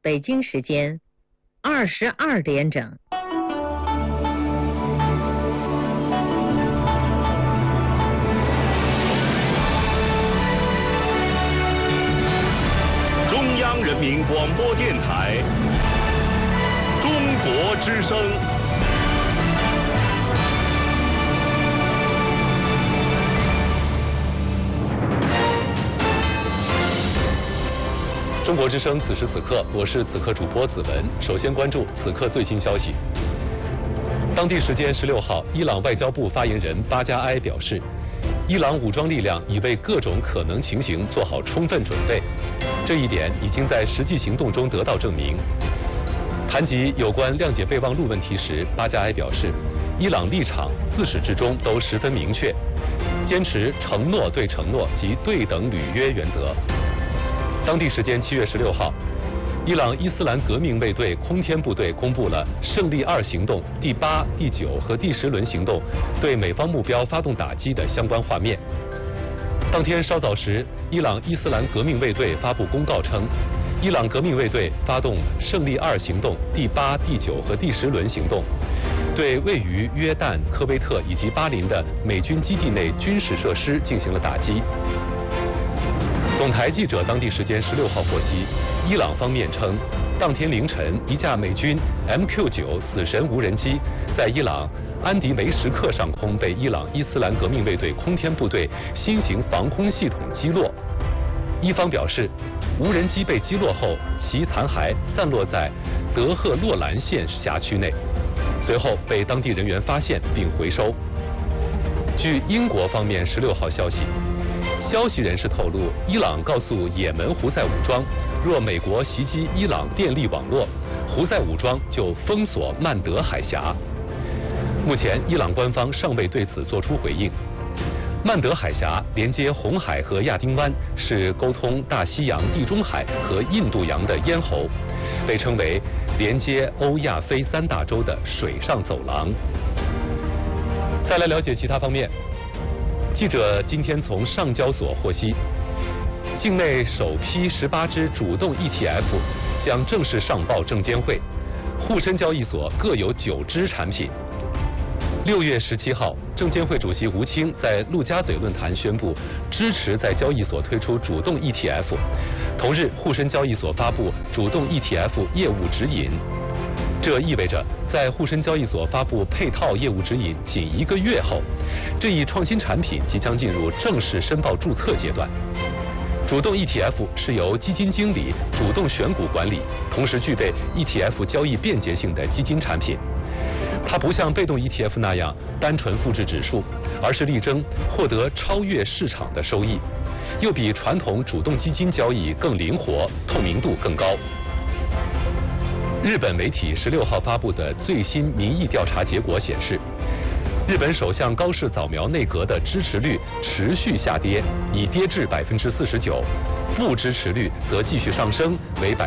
北京时间22点整。 中央人民广播电台中国之声。中国之声，此时此刻，我是此刻主播子文。首先关注此刻最新消息。当地时间16号，伊朗外交部发言人巴加埃表示，伊朗武装力量已为各种可能情形做好充分准备，这一点已经在实际行动中得到证明。谈及有关谅解备忘录问题时，巴加埃表示，伊朗立场自始至终都十分明确，坚持承诺对承诺及对等履约原则。当地时间7月16号，伊朗伊斯兰革命卫队空天部队公布了胜利2行动第8、第9和第10轮行动对美方目标发动打击的相关画面。当天稍早时，伊朗伊斯兰革命卫队发布公告称，伊朗革命卫队发动胜利2行动第8、第9和第10轮行动，对位于约旦、科威特以及巴林的美军基地内军事设施进行了打击。总台记者当地时间16号获悉，伊朗方面称，当天凌晨一架美军 MQ-9死神无人机在伊朗安迪梅什克上空被伊朗伊斯兰革命卫队空天部队新型防空系统击落。伊方表示，无人机被击落后，其残骸散落在德赫洛兰县辖区内，随后被当地人员发现并回收。据英国方面16号消息，消息人士透露，伊朗告诉也门胡塞武装，若美国袭击伊朗电力网络，胡塞武装就封锁曼德海峡。目前，伊朗官方尚未对此作出回应。曼德海峡连接红海和亚丁湾，是沟通大西洋、地中海和印度洋的咽喉，被称为连接欧亚非3大洲的水上走廊。再来了解其他方面。记者今天从上交所获悉，境内首批18只主动 ETF 将正式上报证监会，沪深交易所各有9只产品。6月17号，证监会主席吴清在陆家嘴论坛宣布支持在交易所推出主动 ETF， 同日沪深交易所发布主动 ETF 业务指引。这意味着，在沪深交易所发布配套业务指引仅1个月后，这一创新产品即将进入正式申报注册阶段。主动 ETF 是由基金经理主动选股管理，同时具备 ETF 交易便捷性的基金产品。它不像被动 ETF 那样单纯复制指数，而是力争获得超越市场的收益，又比传统主动基金交易更灵活，透明度更高。日本媒体16号发布的最新民意调查结果显示，日本首相高市早苗内阁的支持率持续下跌，已跌至49%，不支持率则继续上升，为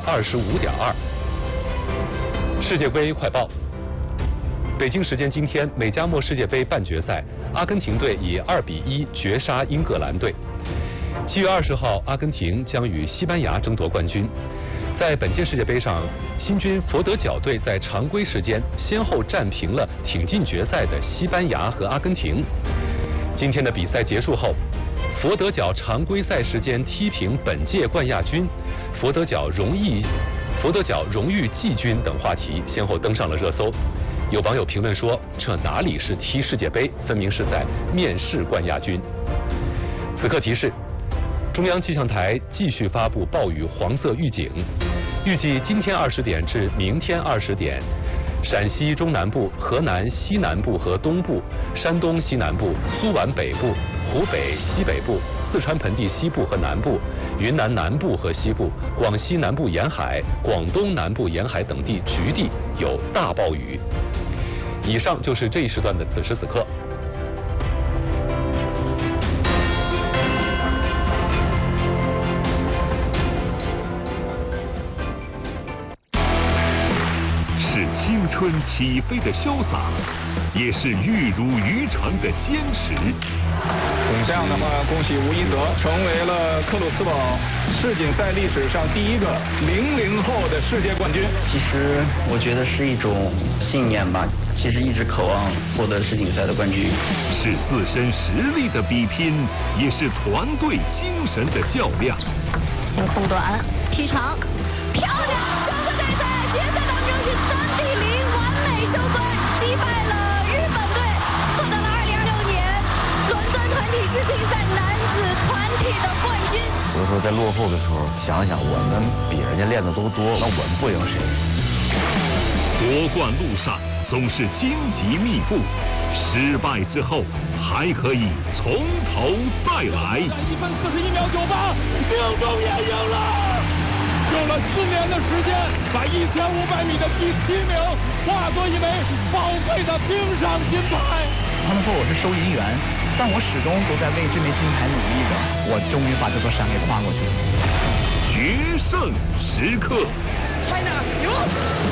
25.2%。世界杯快报。北京时间今天，美加墨世界杯半决赛，阿根廷队以2-1绝杀英格兰队。7月20号，阿根廷将与西班牙争夺冠军。在本届世界杯上，新军佛得角队在常规时间先后战平了挺进决赛的西班牙和阿根廷。今天的比赛结束后，佛得角常规赛时间踢平本届冠亚军，佛得角荣誉季军等话题先后登上了热搜。有网友评论说，这哪里是踢世界杯，分明是在面试冠亚军。此刻提示，中央气象台继续发布暴雨黄色预警，预计今天20点至明天20点，陕西中南部、河南西南部和东部、山东西南部、苏皖北部、湖北西北部、四川盆地西部和南部、云南南部和西部、广西南部沿海、广东南部沿海等地局地有大暴雨。以上就是这一时段的此时此刻。 是青春起飞的潇洒， 也是玉如于成的坚持。 这样的话，恭喜吴一泽成为了克鲁斯堡世锦赛历史上第一个00后的世界冠军。 其实我觉得是一种信念吧，其实一直渴望获得世锦赛的冠军。 是自身实力的比拼，也是团队精神的较量。 先空短，劈长，漂亮！中国队在决赛当中是3比0完美收官，击败了日本队，获得了2026年伦敦团体世锦赛男子团体的冠军。 有的时候在落后的时候，想想我们比人家练的都多，那我们不赢谁？ 夺冠路上总是荆棘密布，失败之后还可以从头再来。 1分41秒98，命中也赢了，用了4年的时间，把1500米的第7名化作一枚宝贵的冰上金牌。 他们说我是收银员，但我始终都在为这枚金牌努力着。我终于把这座山给跨过去了。 决胜时刻。 China 赢了。